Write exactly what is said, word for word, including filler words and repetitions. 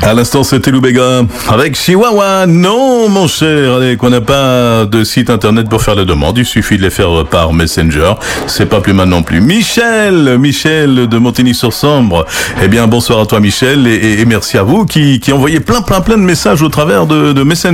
À l'instant, c'était Lou Béga avec Chihuahua. Non, mon cher, allez, qu'on n'a pas de site internet pour faire la demande. Il suffit de les faire par Messenger. C'est pas plus mal non plus. Michel, Michel de Montigny-sur-Sambre. Eh bien, bonsoir à toi, Michel, et, et, et merci à vous qui, qui envoyez plein, plein, plein de messages au travers de, de Messenger.